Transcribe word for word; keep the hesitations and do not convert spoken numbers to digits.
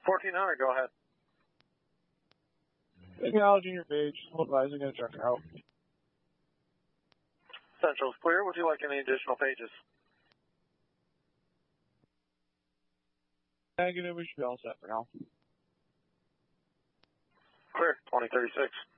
fourteen hundred, go ahead. Acknowledging your page, advising a check out. Central's clear. Would you like any additional pages? Negative, we should be all set for now. Clear, twenty thirty-six.